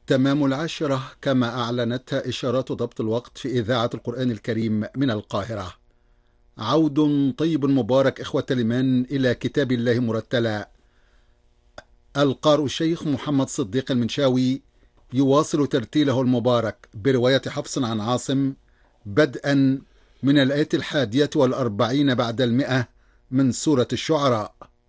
تمام 10 كما أعلنتها إشارات ضبط الوقت في إذاعة القرآن الكريم من القاهرة. عود طيب مبارك إخوة الإيمان إلى كتاب الله مرتلا. القارئ الشيخ محمد صديق المنشاوي يواصل ترتيله المبارك برواية حفص عن عاصم بدءا من الآية 41 بعد 100 من سورة الشعراء.